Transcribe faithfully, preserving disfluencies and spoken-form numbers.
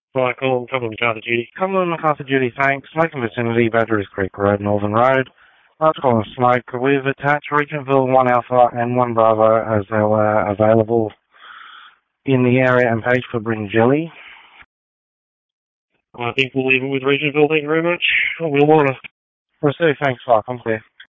Flight call, Cumberland MacArthur duty. Cumberland MacArthur duty, thanks. Smoking vicinity, Badgerys Creek Road, Northern Road. Last call and smoke. We've attached Regentville, one Alpha and one Bravo as they were available in the area and page for Bring Jelly. I think we'll leave it with Regentville, thank you very much. We'll want to receive, thanks, Clark, I'm clear.